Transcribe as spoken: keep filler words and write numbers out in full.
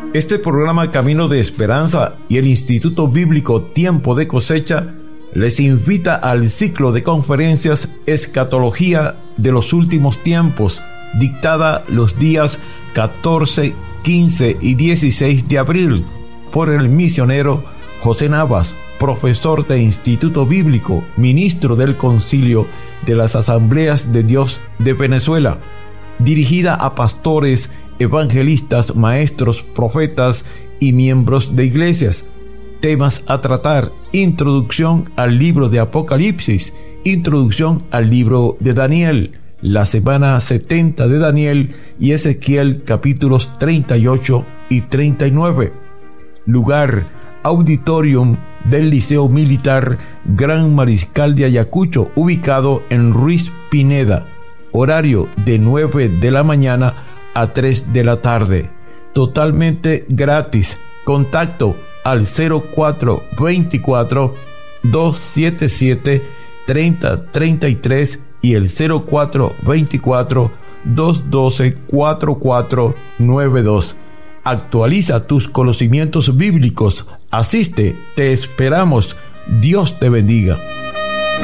Este programa Camino de Esperanza y el Instituto Bíblico Tiempo de Cosecha les invita al ciclo de conferencias Escatología de los Últimos Tiempos, dictada los días catorce, quince y dieciséis de abril por el misionero José Navas, profesor de Instituto Bíblico, ministro del Concilio de las Asambleas de Dios de Venezuela, dirigida a pastores, evangelistas, maestros, profetas y miembros de iglesias. Temas a tratar: introducción al libro de Apocalipsis, introducción al libro de Daniel, la semana setenta de Daniel y Ezequiel, capítulos treinta y ocho y treinta y nueve. Lugar: auditorium del Liceo Militar Gran Mariscal de Ayacucho, ubicado en Ruiz Pineda. Horario de nueve de la mañana a tres de la tarde. Totalmente gratis. Contacto al cero cuatro veinticuatro, doscientos setenta y siete, treinta treinta y tres y el cero cuatro veinticuatro, doscientos doce, cuarenta y cuatro noventa y dos. Actualiza tus conocimientos bíblicos. Asiste, te esperamos. Dios te bendiga.